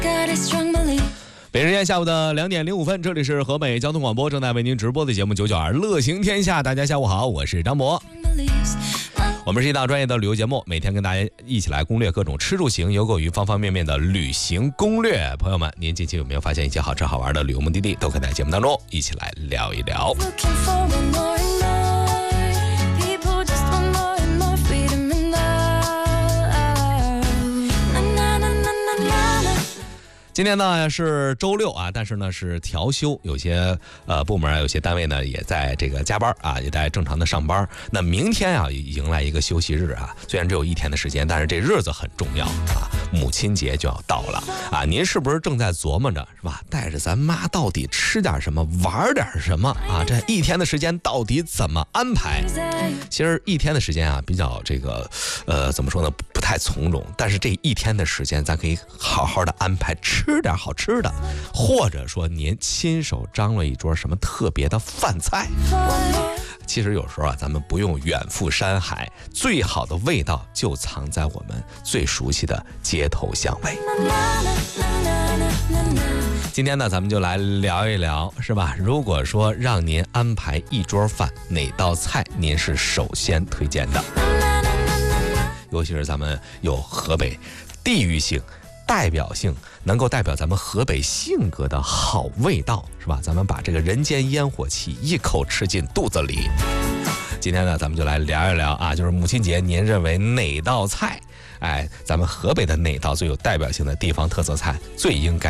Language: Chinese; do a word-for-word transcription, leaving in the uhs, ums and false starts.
北京时间下午的两点零五分，这里是河北交通广播正在为您直播的节目九九二乐行天下。大家下午好，我是张博。我们是一档专业的旅游节目，每天跟大家一起来攻略各种吃住行游购娱方方面面的旅行攻略。朋友们，您近期有没有发现一些好吃好玩的旅游目的地？都可以在节目当中一起来聊一聊。今天呢是周六啊，但是呢是调休，有些呃部门有些单位呢也在这个加班啊，也在正常的上班。那明天啊迎来一个休息日啊，虽然只有一天的时间，但是这日子很重要啊，母亲节就要到了啊。您是不是正在琢磨着是吧？带着咱妈到底吃点什么，玩点什么啊？这一天的时间到底怎么安排？其实一天的时间啊，比较这个呃怎么说呢，不太从容。但是这一天的时间，咱可以好好的安排吃。吃点好吃的，或者说您亲手张罗一桌什么特别的饭菜。其实有时候啊，咱们不用远赴山海，最好的味道就藏在我们最熟悉的街头巷尾。今天呢，咱们就来聊一聊，是吧？如果说让您安排一桌饭，哪道菜您是首先推荐的？尤其是咱们有河北地域性代表性，能够代表咱们河北性格的好味道，是吧？咱们把这个人间烟火气一口吃进肚子里。今天呢，咱们就来聊一聊啊，就是母亲节，您认为哪道菜，哎，咱们河北的哪道最有代表性的地方特色菜最应该